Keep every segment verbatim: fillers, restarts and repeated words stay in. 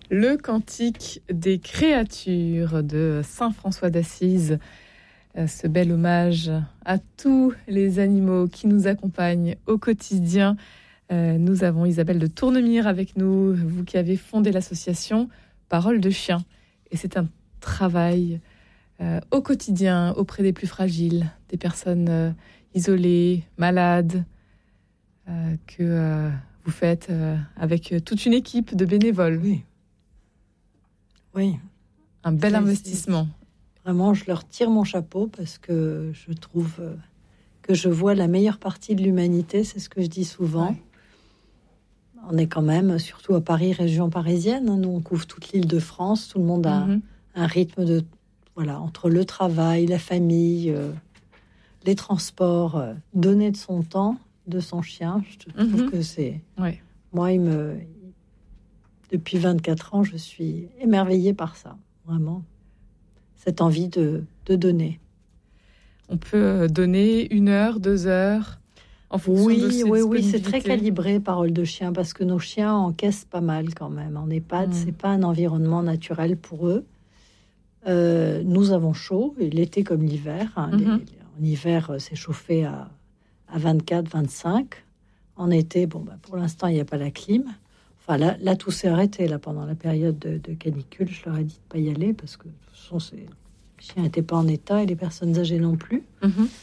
Le cantique des créatures de saint François d'Assise. Ce bel hommage à tous les animaux qui nous accompagnent au quotidien. Nous avons Isabelle de Tournemire avec nous, vous qui avez fondé l'association Parole de Chien. Et c'est un travail euh, au quotidien auprès des plus fragiles, des personnes euh, isolées, malades, euh, que euh, vous faites euh, avec toute une équipe de bénévoles. Oui. Oui. Un bel c'est, investissement. C'est... Vraiment, je leur tire mon chapeau parce que je trouve euh, que je vois la meilleure partie de l'humanité, c'est ce que je dis souvent. Ouais. On est quand même, surtout à Paris, région parisienne, hein, nous on couvre toute l'île de France, tout le monde a mm-hmm. un rythme de, voilà, entre le travail, la famille, euh, les transports, euh, donner de son temps, de son chien, je trouve mm-hmm. que c'est... Ouais. Moi, il me... depuis vingt-quatre ans, je suis émerveillée par ça, vraiment. Cette envie de, de donner. On peut donner une heure, deux heures... En oui, de oui, oui, c'est très calibré, Parole de Chien, parce que nos chiens encaissent pas mal quand même. En EHPAD, mmh. c'est pas un environnement naturel pour eux. Euh, nous avons chaud, et l'été comme l'hiver. Hein, mmh. les, en hiver, c'est chauffé à, à vingt-quatre, vingt-cinq. En été, bon, bah, pour l'instant, il n'y a pas la clim. Enfin, là, là tout s'est arrêté là, pendant la période de, de canicule. Je leur ai dit de ne pas y aller, parce que de toute façon, c'est... les chiens n'étaient pas en état, et les personnes âgées non plus. Mmh.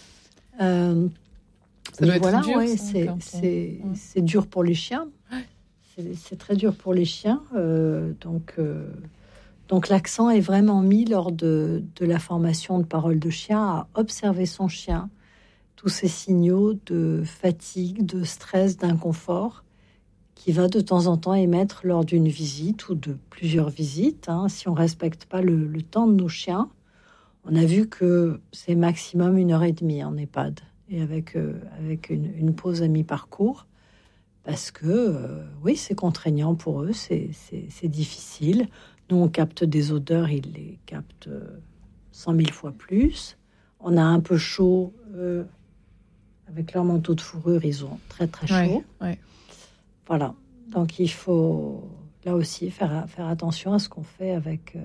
Euh, Ça doit voilà, être dur, ouais, ça, c'est, on... c'est, ouais. c'est dur pour les chiens. C'est, c'est très dur pour les chiens. Euh, donc, euh, donc, l'accent est vraiment mis lors de, de la formation de Parole de Chien à observer son chien, tous ces signaux de fatigue, de stress, d'inconfort qu'il va de temps en temps émettre lors d'une visite ou de plusieurs visites. Hein. Si on ne respecte pas le, le temps de nos chiens, on a vu que c'est maximum une heure et demie en EHPAD. Et avec, euh, avec une, une pause à mi-parcours, parce que, euh, oui, c'est contraignant pour eux, c'est, c'est, c'est difficile. Nous, on capte des odeurs, ils les captent cent mille fois plus. On a un peu chaud, euh, avec leur manteau de fourrure, ils ont très, très chaud. Ouais, ouais. Voilà, donc il faut, là aussi, faire, faire attention à ce qu'on fait avec... Euh,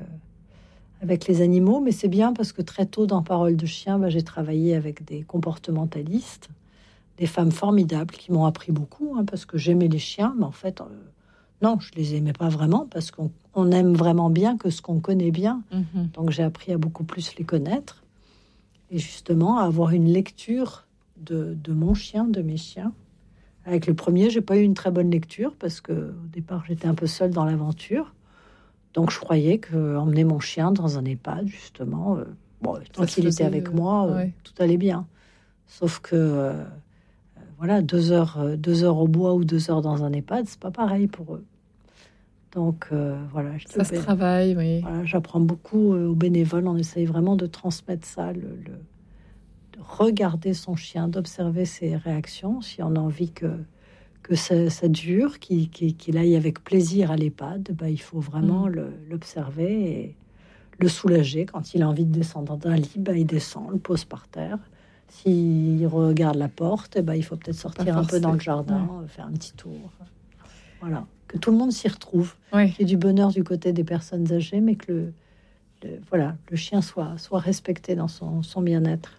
avec les animaux, mais c'est bien parce que très tôt dans Parole de Chien, bah, j'ai travaillé avec des comportementalistes, des femmes formidables qui m'ont appris beaucoup, hein, parce que j'aimais les chiens, mais en fait, euh, non, je les aimais pas vraiment, parce qu'on on aime vraiment bien que ce qu'on connaît bien. Mm-hmm. Donc j'ai appris à beaucoup plus les connaître, et justement à avoir une lecture de, de mon chien, de mes chiens. Avec le premier, j'ai pas eu une très bonne lecture, parce que au départ, j'étais un peu seule dans l'aventure. Donc, je croyais qu'emmener mon chien dans un EHPAD, justement, euh, bon, tant qu'il était avec moi, euh, ouais. tout allait bien. Sauf que, euh, voilà, deux heures, euh, deux heures au bois ou deux heures dans un EHPAD, c'est pas pareil pour eux. Donc, euh, voilà. Je ça se bé- travaille, oui. Voilà, j'apprends beaucoup euh, aux bénévoles. On essaye vraiment de transmettre ça, le, le, de regarder son chien, d'observer ses réactions, si on a envie que... que ça, ça dure, qu'il, qu'il, qu'il aille avec plaisir à l'EHPAD, bah, il faut vraiment mmh. le, l'observer et le soulager. Quand il a envie de descendre d'un lit, bah, il descend, le pose par terre. S'il regarde la porte, bah, il faut peut-être sortir un peu dans le jardin, ouais. faire un petit tour. Voilà, que tout le monde s'y retrouve. Ouais. Qu'il y ait du bonheur du côté des personnes âgées, mais que le, le, voilà, le chien soit, soit respecté dans son, son bien-être.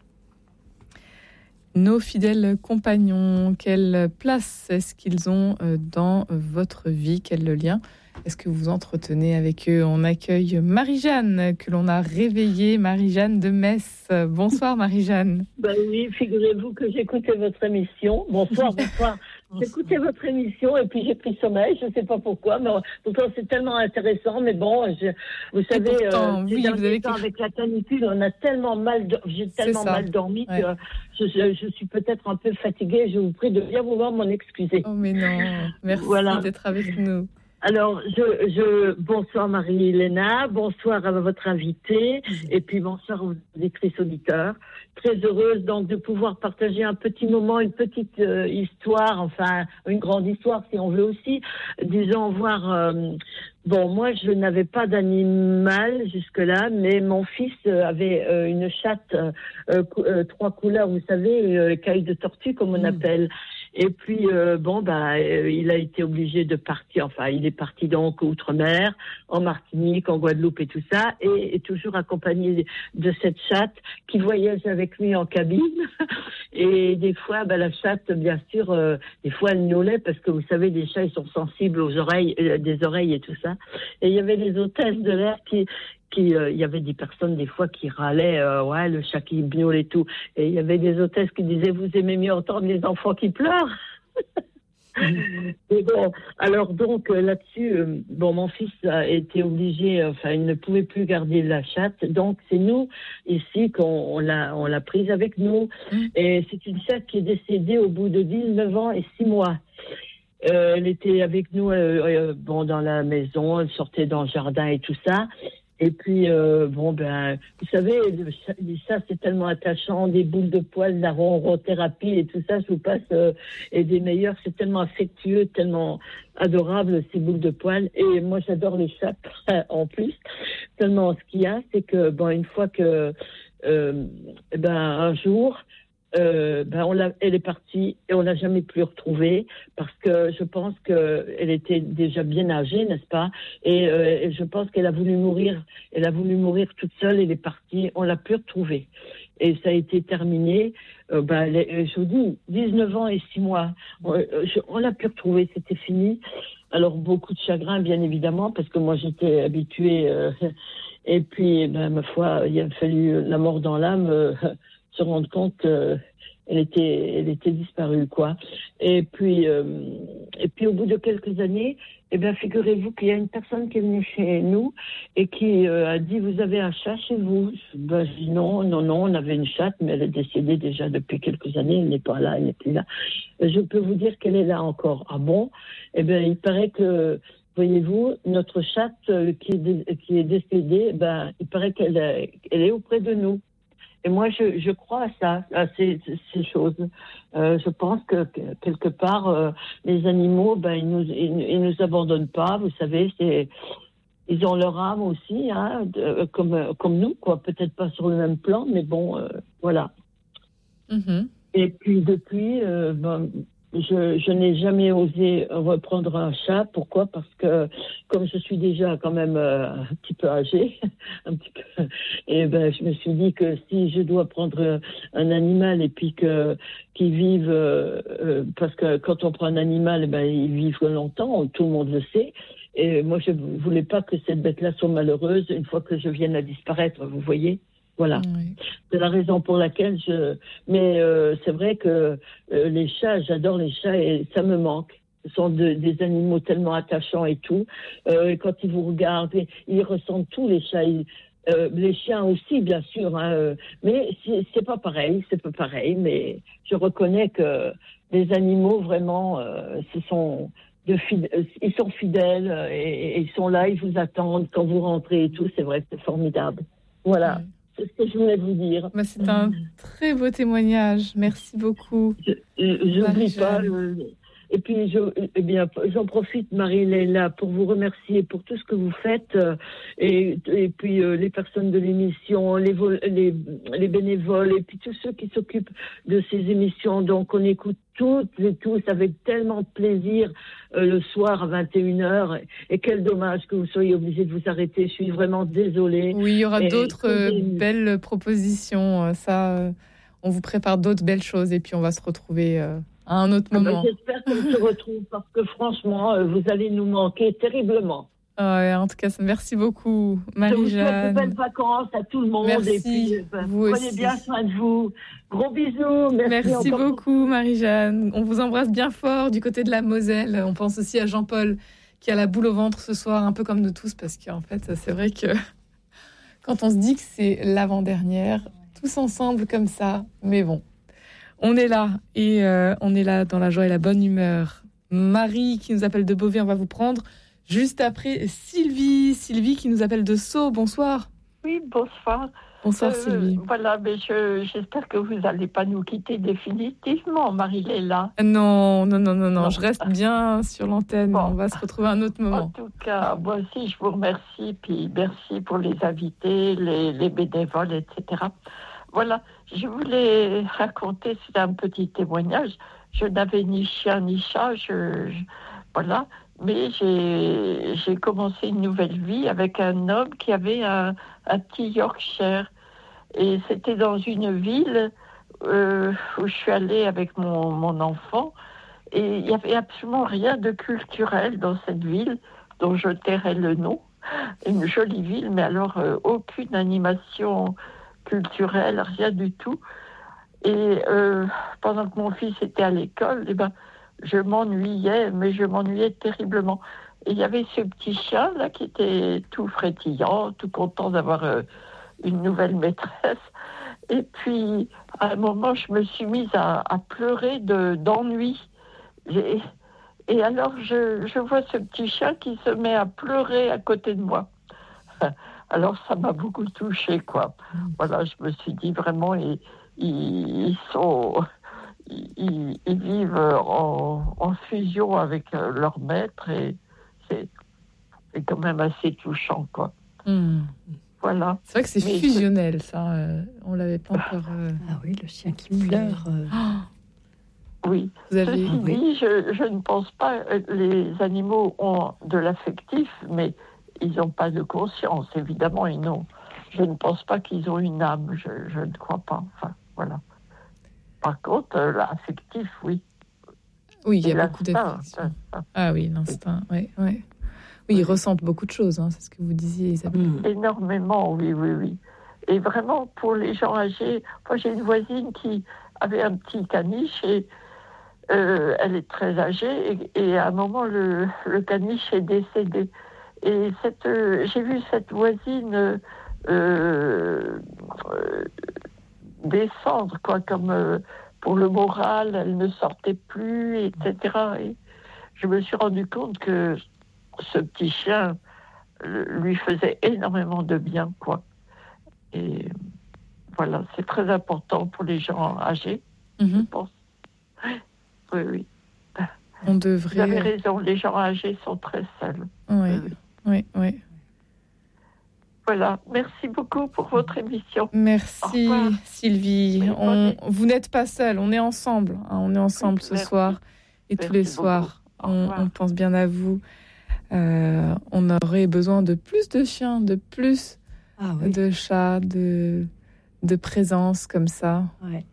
Nos fidèles compagnons, quelle place est-ce qu'ils ont dans votre vie? Quel lien est-ce que vous entretenez avec eux? On accueille Marie-Jeanne, que l'on a réveillée, Marie-Jeanne de Metz. Bonsoir Marie-Jeanne. Ben oui, figurez-vous que j'écoutais votre émission. Bonsoir, bonsoir. J'écoutais votre émission et puis j'ai pris sommeil, je ne sais pas pourquoi, mais pourtant c'est tellement intéressant. Mais bon, je, vous savez, pourtant, euh, oui, vous avez temps, avec la canicule, on a tellement mal, do- j'ai tellement mal dormi ouais. que je, je, je suis peut-être un peu fatiguée. Je vous prie de bien vouloir m'en excuser. Oh mais non, merci voilà. d'être avec nous. Alors, je, je, bonsoir Marie-Léna, bonsoir à votre invitée, et puis bonsoir aux lectrices auditeurs. Très heureuse donc de pouvoir partager un petit moment, une petite euh, histoire, enfin une grande histoire si on veut aussi. Disons voir. Euh, bon, moi je n'avais pas d'animal jusque-là, mais mon fils avait euh, une chatte euh, euh, trois couleurs, vous savez, euh, caille de tortue comme on mmh. appelle. Et puis, euh, bon, bah, euh, il a été obligé de partir. Enfin, il est parti donc outre-mer, en Martinique, en Guadeloupe et tout ça, et, et toujours accompagné de cette chatte qui voyage avec lui en cabine. Et des fois, bah, la chatte, bien sûr, euh, des fois, elle miaulait parce que vous savez, les chats, ils sont sensibles aux oreilles, euh, des oreilles et tout ça. Et il y avait les hôtesses de l'air qui qui euh, il y avait des personnes des fois qui râlaient euh, ouais, le chat qui miaule et tout, et il y avait des hôtesses qui disaient vous aimez mieux entendre les enfants qui pleurent. Et bon, alors donc euh, là-dessus euh, bon, mon fils a été obligé, enfin il ne pouvait plus garder la chatte, donc c'est nous ici qu'on on l'a on l'a prise avec nous, et c'est une chatte qui est décédée au bout de dix-neuf ans et six mois. Euh, elle était avec nous euh, euh, bon, dans la maison, elle sortait dans le jardin et tout ça. Et puis, euh, bon, ben, vous savez, le chat, les chats, c'est tellement attachant, des boules de poils, la ronrothérapie et tout ça, je vous passe, euh, et des meilleurs, c'est tellement affectueux, tellement adorable, ces boules de poils. Et moi, j'adore les chats, en plus. Tellement, ce qu'il y a, c'est que, bon, une fois que, euh, ben, un jour, Euh, ben on l'a, elle est partie et on l'a jamais plus retrouvée parce que je pense que elle était déjà bien âgée, n'est-ce pas? Et, euh, et je pense qu'elle a voulu mourir, elle a voulu mourir toute seule, elle est partie, on l'a plus retrouvée. Et ça a été terminé, euh, ben, les, je vous dis, dix-neuf ans et six mois, on, je, on l'a plus retrouvée, c'était fini. Alors beaucoup de chagrin, bien évidemment, parce que moi j'étais habituée, euh, et puis, ben, ma foi, il a fallu la mort dans l'âme, euh, se rendre compte qu'elle était, elle était disparue, quoi. Et puis, euh, et puis au bout de quelques années, eh bien, figurez-vous qu'il y a une personne qui est venue chez nous et qui euh, a dit, vous avez un chat chez vous? Ben, je dis non, non, non, on avait une chatte, mais elle est décédée déjà depuis quelques années, elle n'est pas là, elle n'est plus là. Je peux vous dire qu'elle est là encore. Ah bon? Eh bien, il paraît que, voyez-vous, notre chatte euh, qui, est dé- qui est décédée, ben, il paraît qu'elle est, elle est auprès de nous. Et moi, je, je crois à ça, à ces, ces choses. Euh, je pense que, que quelque part, euh, les animaux, ben, ils nous, ils, ils nous abandonnent pas. Vous savez, c'est, ils ont leur âme aussi, hein, de, comme, comme nous, quoi. Peut-être pas sur le même plan, mais bon, euh, voilà. Mm-hmm. Et puis depuis, euh, ben, je, je n'ai jamais osé reprendre un chat. Pourquoi? Parce que comme je suis déjà quand même euh, un petit peu âgée, un petit peu, et ben je me suis dit que si je dois prendre un animal et puis que qu'ils vivent, euh, euh, parce que quand on prend un animal, ben ils vivent longtemps, tout le monde le sait. Et moi je voulais pas que cette bête-là soit malheureuse une fois que je vienne à disparaître. Vous voyez? Voilà, oui. C'est la raison pour laquelle je... Mais euh, c'est vrai que euh, les chats, j'adore les chats et ça me manque. Ce sont de, des animaux tellement attachants et tout. Euh, et quand ils vous regardent, ils ressentent tout, les chats. Ils, euh, les chiens aussi, bien sûr. Hein, euh, mais c'est, c'est pas pareil, c'est pas pareil. Mais je reconnais que les animaux, vraiment, euh, ce sont... De fid- ils sont fidèles et, et ils sont là, ils vous attendent quand vous rentrez et tout. C'est vrai que c'est formidable. Voilà. Oui. C'est ce que je voulais vous dire. Bah, c'est un très beau témoignage. Merci beaucoup. Je n'oublie pas. Euh, et puis, je, eh bien, j'en profite, Marie-Léla, pour vous remercier pour tout ce que vous faites. Euh, et, et puis, euh, les personnes de l'émission, les, vol- les, les bénévoles, et puis tous ceux qui s'occupent de ces émissions. Donc, on écoute toutes et tous avec tellement de plaisir euh, le soir à vingt et une heures. Et, et quel dommage que vous soyez obligés de vous arrêter. Je suis vraiment désolée. Oui, il y aura et, d'autres euh, belles propositions. Ça, euh, on vous prépare d'autres belles choses et puis on va se retrouver euh, à un autre moment. Ah ben, j'espère qu'on se retrouve parce que franchement, euh, vous allez nous manquer terriblement. Ouais, en tout cas, merci beaucoup, Marie-Jeanne. Je vous souhaite de belles vacances à tout le monde. Merci, et puis, ben, vous prenez aussi. bien soin de vous. Gros bisous. Merci, merci encore beaucoup, Marie-Jeanne. On vous embrasse bien fort du côté de la Moselle. On pense aussi à Jean-Paul qui a la boule au ventre ce soir, un peu comme nous tous, parce qu'en fait, c'est vrai que quand on se dit que c'est l'avant-dernière, tous ensemble comme ça, mais bon, on est là et euh, on est là dans la joie et la bonne humeur. Marie qui nous appelle de Beauvais, on va vous prendre. Juste après, Sylvie, Sylvie qui nous appelle de Sceaux. Bonsoir. Oui, bonsoir. Bonsoir, euh, Sylvie. Voilà, mais je, j'espère que vous n'allez pas nous quitter définitivement, Marie-Léla. Non, non, non, non, non. Je reste bien sur l'antenne. Bon. On va se retrouver un autre moment. En tout cas, moi aussi, je vous remercie. Puis merci pour les invités, les, les bénévoles, et cetera. Voilà, je voulais raconter, c'est un petit témoignage. je n'avais ni chien ni chat, je, je- voilà. Mais j'ai, j'ai commencé une nouvelle vie avec un homme qui avait un, un petit Yorkshire. Et c'était dans une ville euh, où je suis allée avec mon, mon enfant. Et il n'y avait absolument rien de culturel dans cette ville, dont je tairai le nom. Une jolie ville, mais alors euh, aucune animation culturelle, rien du tout. Et euh, pendant que mon fils était à l'école, eh ben, je m'ennuyais, mais je m'ennuyais terriblement. Et il y avait ce petit chien là qui était tout frétillant, tout content d'avoir euh, une nouvelle maîtresse. Et puis, à un moment, je me suis mise à, à pleurer de, d'ennui. Et, et alors, je, je vois ce petit chien qui se met à pleurer à côté de moi. Alors, ça m'a beaucoup touchée, quoi. Voilà, je me suis dit vraiment, ils, ils, ils sont... Ils, ils vivent en, en fusion avec leur maître et c'est, c'est quand même assez touchant, quoi. Mmh. Voilà. C'est vrai que c'est Mais fusionnel, je... ça. Euh, on l'avait pas encore. Euh... Ah oui, le chien qui pleure. Euh... Oh, oui. Vous avez... Ceci oui. dit, je, je ne pense pas. Les animaux ont de l'affectif, mais ils n'ont pas de conscience. Évidemment, ils n'ont. Je ne pense pas qu'ils ont une âme. Je, je ne crois pas. Enfin, voilà. Par contre, euh, l'affectif, oui. Oui, il y Et a beaucoup l'instinct, d'affection. ça, Ah oui, l'instinct, oui, oui. Oui, ils ressentent beaucoup de choses, hein, c'est ce que vous disiez, Isabelle. Mm. énormément, oui, oui, oui. Et vraiment, pour les gens âgés, moi j'ai une voisine qui avait un petit caniche et euh, elle est très âgée et, et à un moment, le, le caniche est décédé. Et cette, euh, j'ai vu cette voisine euh, euh, descendre, quoi, comme euh, pour le moral, elle ne sortait plus, et cetera. Et je me suis rendu compte que ce petit chien lui faisait énormément de bien, quoi. Et voilà, c'est très important pour les gens âgés, Mm-hmm. je pense. Oui, oui. On devrait... Vous avez raison, les gens âgés sont très seuls. Oui, oui. oui, oui. Voilà, merci beaucoup pour votre émission. Merci Sylvie. Oui, on, vous n'êtes pas seule, on est ensemble. Hein, on est ensemble Oui, ce merci. soir et Merci tous les beaucoup. soirs. Au On, revoir. on pense bien à vous. Euh, on aurait besoin de plus de chiens, de plus Ah oui. de chats, de, de présence comme ça. Ouais.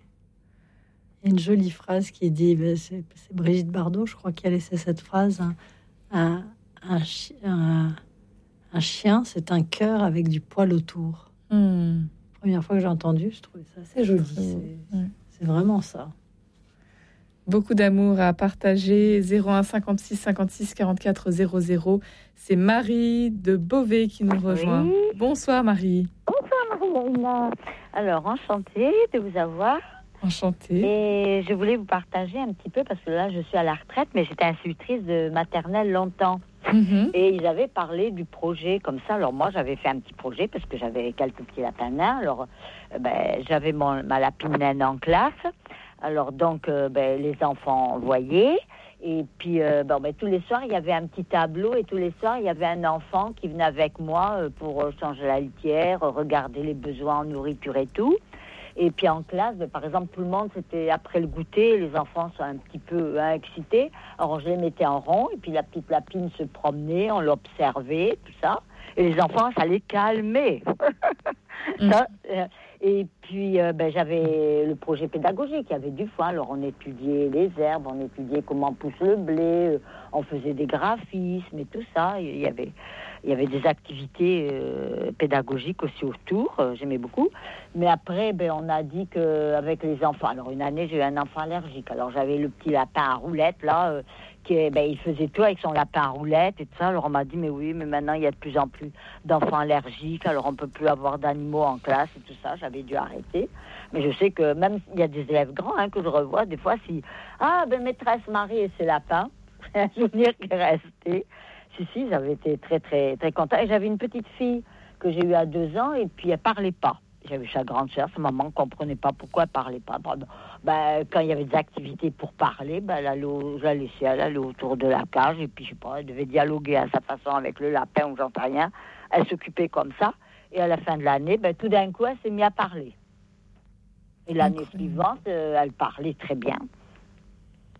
Il y a une jolie phrase qui est dit, ben, c'est, c'est Brigitte Bardot, je crois, qui a laissé cette phrase. Un, un, un, chi- un, un chien, c'est un cœur avec du poil autour. Hmm. Première fois que j'ai entendu, je trouvais ça assez joli. C'est C'est, beau, ouais. c'est vraiment ça. Beaucoup d'amour à partager. zéro un cinquante-six cinquante-six quarante-quatre zéro zéro. C'est Marie de Beauvais qui nous rejoint. Oui. Bonsoir Marie. Marie-Léna. Alors, enchantée de vous avoir. Enchantée. Et je voulais vous partager un petit peu, parce que là, je suis à la retraite, mais j'étais institutrice de maternelle longtemps. Mhm. Et ils avaient parlé du projet comme ça. Alors moi, j'avais fait un petit projet, parce que j'avais quelques petits lapins nains. Alors, euh, ben, j'avais mon, ma lapine naine en classe. Alors, donc, euh, ben, les enfants voyaient. Et puis, euh, bon, ben, tous les soirs, il y avait un petit tableau. Et tous les soirs, il y avait un enfant qui venait avec moi euh, pour euh, changer la litière, euh, regarder les besoins en nourriture et tout. Et puis en classe, ben, par exemple, tout le monde, c'était après le goûter, les enfants sont un petit peu hein, excités. Alors je les mettais en rond, et puis la petite lapine se promenait, on l'observait, tout ça. Et les enfants, ça les calmait. ça, euh, et puis euh, ben, j'avais le projet pédagogique, il y avait du foin. Alors on étudiait les herbes, on étudiait comment pousse le blé, euh, on faisait des graphismes et tout ça. Il y avait... Il y avait des activités euh, pédagogiques aussi autour, euh, j'aimais beaucoup. Mais après, ben, on a dit qu'avec les enfants... Alors, une année, j'ai eu un enfant allergique. Alors, j'avais le petit lapin à roulettes, là, euh, qui, ben, il faisait tout avec son lapin à roulettes et tout ça. Alors, on m'a dit, mais oui, mais maintenant, il y a de plus en plus d'enfants allergiques. Alors, on ne peut plus avoir d'animaux en classe et tout ça. J'avais dû arrêter. Mais je sais que même il y a des élèves grands hein, que je revois, des fois, si... Ah, ben, maîtresse Marie et ses lapins. C'est un souvenir qui est resté. Si, si, j'avais été très, très, très contente. Et j'avais une petite fille que j'ai eue à deux ans, et puis elle parlait pas. J'avais sa grande sœur, sa maman ne comprenait pas pourquoi elle parlait pas. Ben, quand il y avait des activités pour parler, ben, elle allait au, je la laissais, elle allait autour de la cage, et puis je sais pas, elle devait dialoguer à sa façon avec le lapin ou j'en sais rien. Elle s'occupait comme ça, et à la fin de l'année, ben, tout d'un coup, elle s'est mise à parler. Et l'année suivante, euh, elle parlait très bien.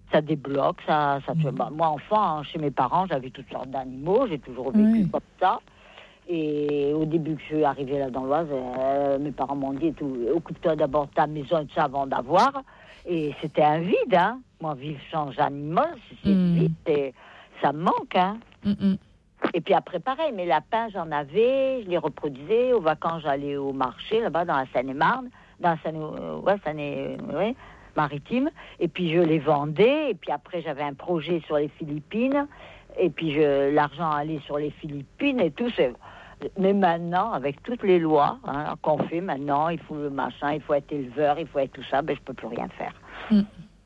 ça débloque, ça, ça Mmh. bah, moi, enfant, hein, chez mes parents, j'avais toutes sortes d'animaux, j'ai toujours vécu Oui. comme ça. Et au début que je suis arrivée là dans l'Oise, euh, mes parents m'ont dit, tout, occupe-toi d'abord de ta maison et de ça avant d'avoir. Et c'était un vide, hein. Moi, vivre sans animaux, c'est Mmh. vide, et ça me manque, hein. Mmh. Et puis après, pareil, mes lapins, j'en avais, je les reproduisais. Aux vacances, j'allais au marché, là-bas, dans la Seine-et-Marne, dans la Seine, euh, ouais, Seine, ouais, maritime. Et puis, je les vendais. Et puis après, j'avais un projet sur les Philippines. Et puis, je, l'argent allait sur les Philippines et tout. C'est... Mais maintenant, avec toutes les lois hein, qu'on fait maintenant, il faut le machin, il faut être éleveur, il faut être tout ça, ben, je peux plus rien faire. Mmh.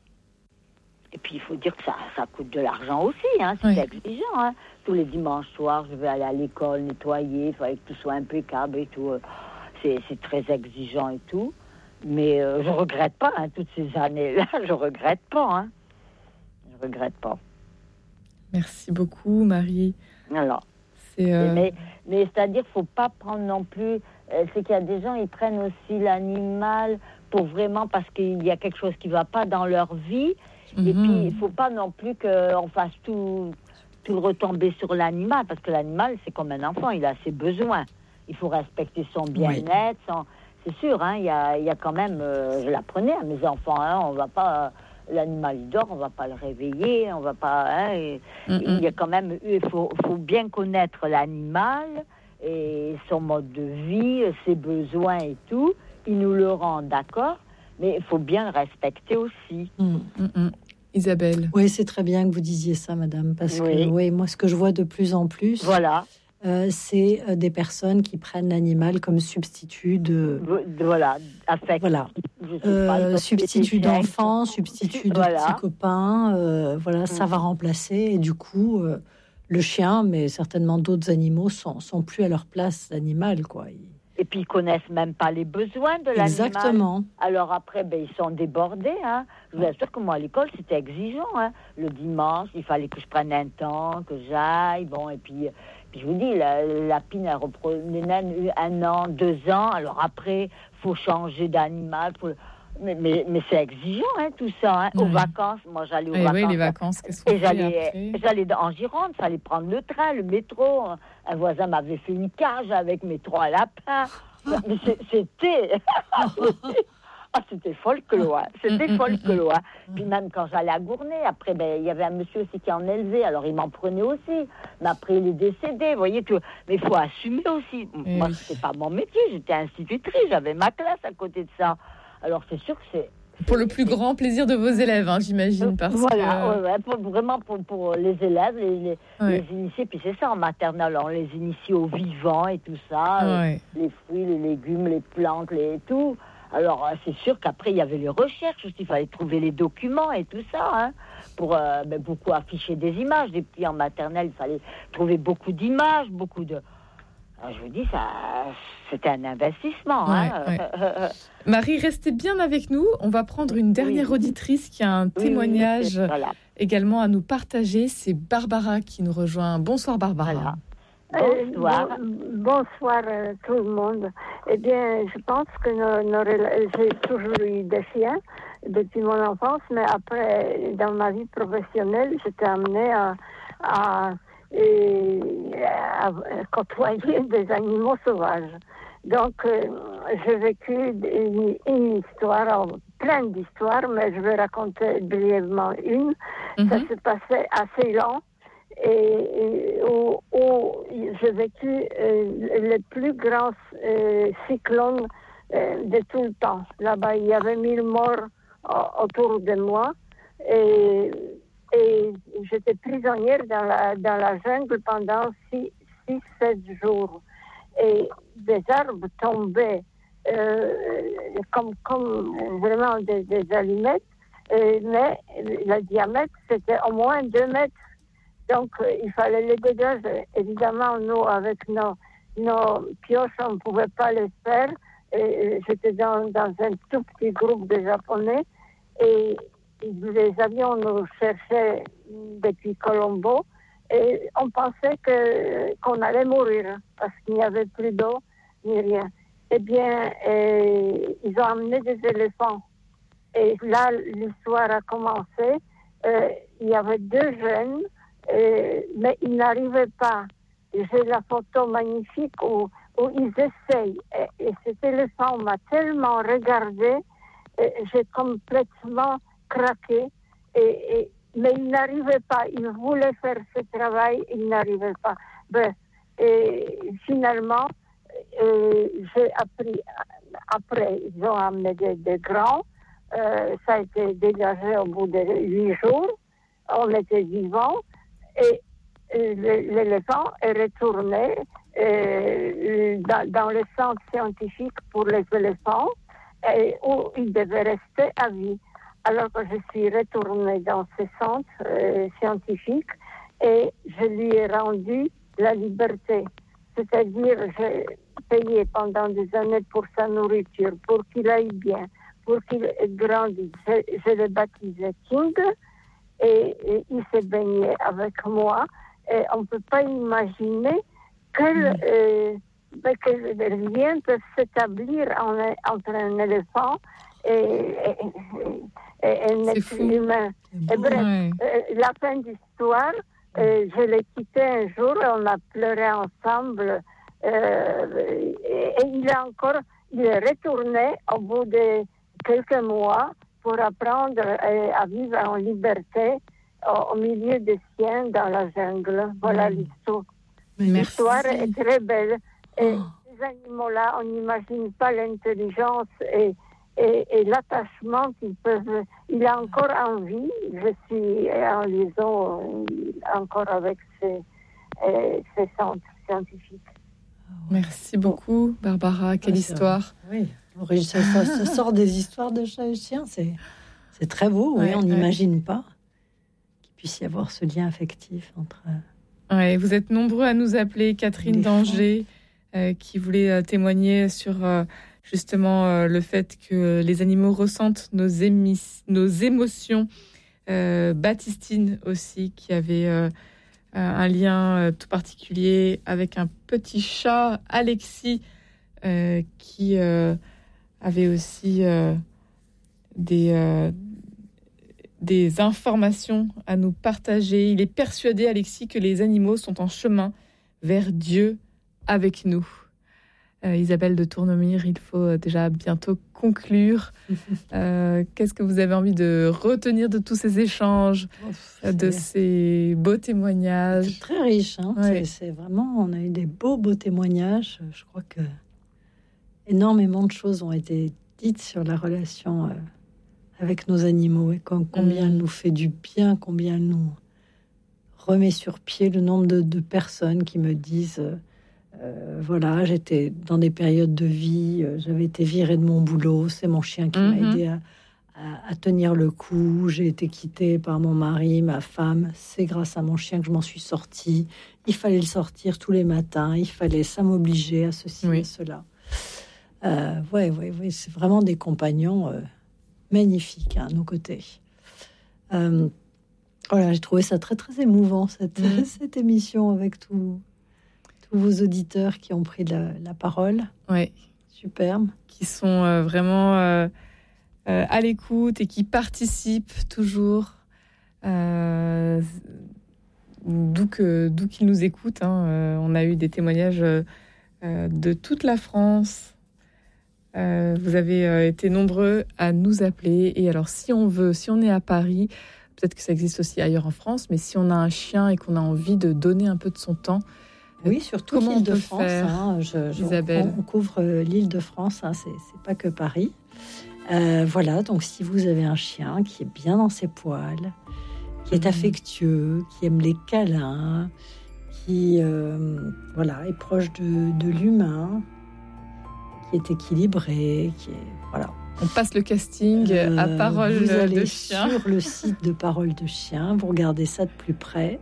Et puis, il faut dire que ça, ça coûte de l'argent aussi, hein, c'est Oui. exigeant. Hein. Tous les dimanches soirs, je vais aller à l'école, nettoyer, il fallait que tout soit impeccable et tout. C'est, c'est très exigeant et tout. Mais euh, je ne regrette pas, hein, toutes ces années-là, je ne regrette pas. Hein. Je ne regrette pas. Merci beaucoup, Marie. Alors, C'est, euh... mais, mais c'est-à-dire qu'il ne faut pas prendre non plus... Euh, c'est qu'il y a des gens, ils prennent aussi l'animal pour vraiment... Parce qu'il y a quelque chose qui ne va pas dans leur vie. Mmh. Et puis, il ne faut pas non plus qu'on fasse tout, tout retomber sur l'animal, parce que l'animal, c'est comme un enfant, il a ses besoins. Il faut respecter son bien-être. Son... C'est sûr, hein, il y a, il y a quand même... Euh, je l'apprenais à mes enfants, hein, on va pas... Euh, l'animal, il dort, on ne va pas le réveiller, on va pas... Hein, et, mmh. Il y a quand même... Il faut, faut bien connaître l'animal, et son mode de vie, ses besoins et tout. Il nous le rend, d'accord, mais il faut bien le respecter aussi. Mmh. Mmh. Isabelle. Oui, c'est très bien que vous disiez ça, madame, parce oui. que oui, moi, ce que je vois de plus en plus, voilà. euh, c'est euh, des personnes qui prennent l'animal comme substitut de... Voilà, affect. Voilà. Euh, substitut d'enfant, substitut de voilà. petit copain, euh, voilà, mmh. ça va remplacer, et du coup, euh, le chien, mais certainement d'autres animaux, sont, sont plus à leur place d'animal, quoi. Et puis, ils connaissent même pas les besoins de l'animal. Exactement. Alors après, ben, ils sont débordés. Hein. Je vous assure que moi, à l'école, c'était exigeant. Hein. Le dimanche, il fallait que je prenne un temps, que j'aille. Bon, et puis, puis je vous dis, la, la pine, elle reprend les naines, un an, deux ans. Alors après, il faut changer d'animal. Faut... Mais, mais, mais c'est exigeant, hein, tout ça. Hein. Oui. Aux vacances, moi, j'allais aux et vacances. Oui, les vacances, qu'est-ce qu'on et j'allais, j'allais en Gironde, il fallait prendre le train, le métro. Un voisin m'avait fait une cage avec mes trois lapins. Mais c'était... ah, c'était folklore. C'était folklore. Puis même quand j'allais à Gournay, après, ben, il y avait un monsieur aussi qui en élevait, alors il m'en prenait aussi. Mais après, il est décédé, vous voyez. Tout. Mais il faut assumer aussi. Et moi, oui. c'était pas mon métier, j'étais institutrice, j'avais ma classe à côté de ça. Alors, c'est sûr que c'est... Pour le plus grand plaisir de vos élèves, hein, j'imagine. Parce voilà, que... ouais, ouais, pour, vraiment pour, pour les élèves, les, les, ouais. les initiés. Puis c'est ça, en maternelle, on les initie au vivant et tout ça. Ouais. Les fruits, les légumes, les plantes, les tout. Alors, c'est sûr qu'après, il y avait les recherches aussi. Il fallait trouver les documents et tout ça. Hein, pour euh, ben, beaucoup afficher des images. Des petits en maternelle, il fallait trouver beaucoup d'images, beaucoup de... Je vous dis, ça, c'était un investissement. Ouais, hein. ouais. Marie, restez bien avec nous. On va prendre une dernière oui. auditrice qui a un oui, témoignage oui, voilà. également à nous partager. C'est Barbara qui nous rejoint. Bonsoir Barbara. Voilà. Bonsoir. Euh, bon, bonsoir euh, tout le monde. Eh bien, je pense que nos, nos, j'ai toujours eu des chiens depuis mon enfance, mais après, dans ma vie professionnelle, j'étais amenée à... à et à côtoyer des animaux sauvages. Donc, euh, j'ai vécu une, une histoire, plein d'histoires, mais je vais raconter brièvement une. Mm-hmm. Ça se passait assez lent et, et où, où j'ai vécu euh, le plus grand euh, cyclone euh, de tout le temps. Là-bas, il y avait mille morts euh, autour de moi et Et j'étais prisonnière dans la, dans la jungle pendant six, six, sept jours. Et des arbres tombaient euh, comme, comme vraiment des, des allumettes, euh, mais le diamètre, c'était au moins deux mètres. Donc, euh, il fallait les dégager. Évidemment, nous, avec nos, nos pioches, on ne pouvait pas les faire. Et j'étais dans, dans un tout petit groupe de Japonais. Et les avions nous cherchaient depuis Colombo et on pensait que, qu'on allait mourir parce qu'il n'y avait plus d'eau ni rien. Eh bien, et, ils ont amené des éléphants. Et là, l'histoire a commencé euh, il y avait deux jeunes, euh, mais ils n'arrivaient pas. J'ai la photo magnifique où, où ils essayent. Et, et cet éléphant m'a tellement regardé, et j'ai complètement craqué. Et, et, mais ils n'arrivaient pas. Ils voulaient faire ce travail, ils n'arrivaient pas. Ben, et finalement, euh, j'ai appris. Après, ils ont amené des, des grands. Euh, ça a été dégagé au bout de huit jours. On était vivants. Et euh, l'éléphant est retourné euh, dans, dans le centre scientifique pour les éléphants, et où il devait rester à vie. Alors que je suis retournée dans ce centre euh, scientifique et je lui ai rendu la liberté. C'est-à-dire, j'ai payé pendant des années pour sa nourriture, pour qu'il aille bien, pour qu'il grandisse. Je, je l'ai baptisé King et, et il s'est baigné avec moi. Et on ne peut pas imaginer quel, euh, quel lien peut s'établir en, entre un éléphant et, et, et, et un être humain. Et bref, ouais. euh, la fin d'histoire, euh, je l'ai quitté un jour et on a pleuré ensemble. Euh, et, et il a encore, il est retourné au bout de quelques mois pour apprendre à, à vivre en liberté au, au milieu des siens dans la jungle. Voilà mmh. l'histoire. L'histoire est très belle. Et oh. ces animaux-là, on n'imagine pas l'intelligence et, et, et l'attachement qu'ils peuvent. Il a encore envie. Je suis en liaison encore avec ces, ces centres scientifiques. Merci beaucoup, Barbara. Quelle ah, histoire. Oui, ça, ça, ça sort des histoires de chats et chiens. C'est, c'est très beau. Ouais, oui, on n'imagine ouais. pas qu'il puisse y avoir ce lien affectif entre. Ouais, vous êtes nombreux à nous appeler. Catherine d'Angers, euh, qui voulait euh, témoigner sur euh, justement euh, le fait que les animaux ressentent nos, émis- nos émotions. Euh, Baptistine aussi, qui avait euh, un lien euh, tout particulier avec un petit chat, Alexis, euh, qui euh, avait aussi euh, des, euh, des informations à nous partager. Il est persuadé, Alexis, que les animaux sont en chemin vers Dieu avec nous. Euh, Isabelle de Tournemire, il faut déjà bientôt conclure. Euh, qu'est-ce que vous avez envie de retenir de tous ces échanges, oh, de ces beaux témoignages? C'est très riche. Hein ouais. c'est, c'est vraiment, on a eu des beaux, beaux témoignages. Je crois que énormément de choses ont été dites sur la relation euh, avec nos animaux et combien mmh. elle nous fait du bien, combien elle nous remet sur pied. Le nombre de, de personnes qui me disent... Euh, Euh, voilà, j'étais dans des périodes de vie, euh, j'avais été virée de mon boulot, c'est mon chien qui mm-hmm. m'a aidé à, à, à tenir le coup, j'ai été quittée par mon mari, ma femme, c'est grâce à mon chien que je m'en suis sortie, il fallait le sortir tous les matins, il fallait, ça m'obligeait à ceci oui. et cela. Euh, ouais, ouais, ouais, c'est vraiment des compagnons euh, magnifiques hein, à nos côtés. Euh, voilà, j'ai trouvé ça très très émouvant cette, mm. cette émission avec tout. Vos auditeurs qui ont pris la, la parole. Oui. Superbe. Qui sont euh, vraiment euh, euh, à l'écoute et qui participent toujours, euh, d'où, que, d'où qu'ils nous écoutent. Hein. Euh, on a eu des témoignages euh, de toute la France. Euh, vous avez euh, été nombreux à nous appeler. Et alors, si on veut, si on est à Paris, peut-être que ça existe aussi ailleurs en France, mais si on a un chien et qu'on a envie de donner un peu de son temps, oui, surtout l'île de France. Hein, je, je, on, on couvre l'île de France, hein, c'est, c'est pas que Paris. Euh, voilà, donc si vous avez un chien qui est bien dans ses poils, qui est affectueux, qui aime les câlins, qui euh, voilà, est proche de, de l'humain, qui est équilibré, qui est voilà. On passe le casting euh, à Parole vous allez de chien sur le site de Parole de chien, vous regardez ça de plus près.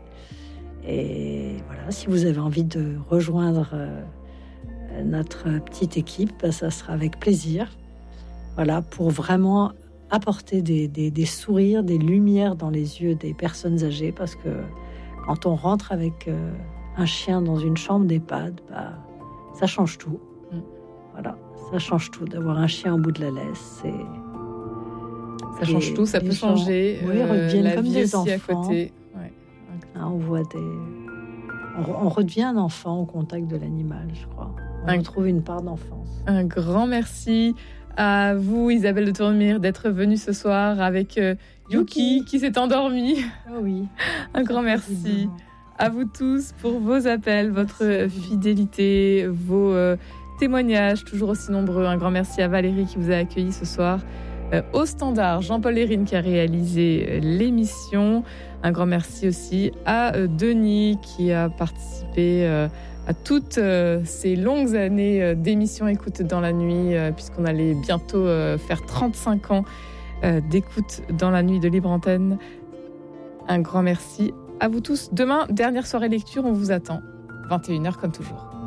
Et voilà, si vous avez envie de rejoindre euh, notre petite équipe, bah, ça sera avec plaisir. Voilà, pour vraiment apporter des, des, des sourires, des lumières dans les yeux des personnes âgées, parce que quand on rentre avec euh, un chien dans une chambre d'EHPAD, bah, ça change tout. Mm. Voilà, ça change tout. D'avoir un chien au bout de la laisse, c'est, Ça change tout, ça peut gens, changer. Oui, euh, redeviennent la comme vie des aussi enfants. à côté. Ouais. Hein, on voit des... On, on redevient un enfant au contact de l'animal, je crois. On un... retrouve une part d'enfance. Un grand merci à vous, Isabelle de Tournemire, d'être venue ce soir avec euh, Yuki, Yuki, qui s'est endormie. Ah oui. Un grand merci à vous tous pour vos appels, votre merci. fidélité, vos euh, témoignages, toujours aussi nombreux. Un grand merci à Valérie qui vous a accueilli ce soir. Euh, au standard, Jean-Paul Hérine qui a réalisé euh, l'émission. Un grand merci aussi à euh, Denis qui a participé euh, à toutes euh, ces longues années euh, d'émission Écoute dans la nuit, euh, puisqu'on allait bientôt euh, faire trente-cinq ans euh, d'écoute dans la nuit de Libre Antenne. Un grand merci à vous tous. Demain, dernière soirée lecture, on vous attend. vingt et une heures comme toujours.